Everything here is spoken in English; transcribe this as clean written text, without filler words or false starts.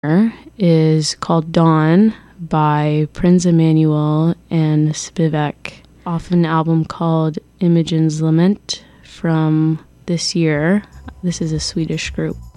is called Dawn by Prince Emmanuel and Spivak, off an album called Imogen's Lament from this year. This is a Swedish group.